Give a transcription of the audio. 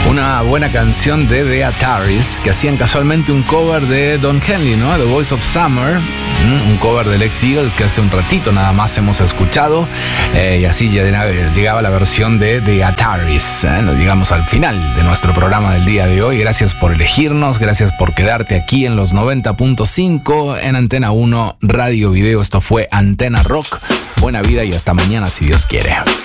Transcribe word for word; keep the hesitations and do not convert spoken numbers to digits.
Una buena canción de The Ataris, que hacían casualmente un cover de Don Henley, ¿no? The Voice of Summer, un cover del ex Eagle que hace un ratito nada más hemos escuchado, eh, y así llegaba la versión de The Ataris. ¿eh? Nos llegamos al final de nuestro programa del día de hoy. Gracias por elegirnos, gracias por quedarte aquí en los noventa punto cinco en Antena uno Radio Video. Esto fue Antena Rock. Buena vida y hasta mañana si Dios quiere.